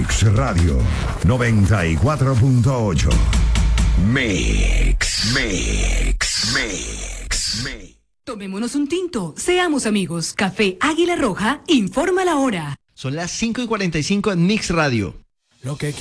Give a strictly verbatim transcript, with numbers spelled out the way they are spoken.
Mix Radio noventa y cuatro punto ocho. Mix, Mix, Mix, Mix. Tomémonos un tinto, seamos amigos. Café Águila Roja informa la hora. Son las cinco y cuarenta y cinco en Mix Radio. Lo que